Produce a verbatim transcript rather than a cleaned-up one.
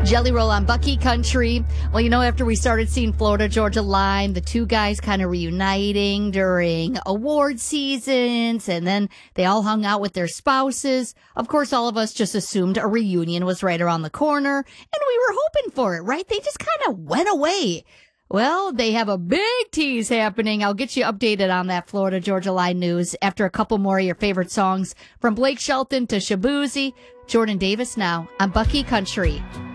Jelly Roll on Bucky Country. Well, you know, after we started seeing Florida Georgia Line, the two guys kind of reuniting during award seasons, and then they all hung out with their spouses. Of course, all of us just assumed a reunion was right around the corner, and we were hoping for it, right? They just kind of went away. Well, they have a big tease happening. I'll get you updated on that Florida Georgia Line news after a couple more of your favorite songs from Blake Shelton to Shaboozey. Jordan Davis now on Bucky Country.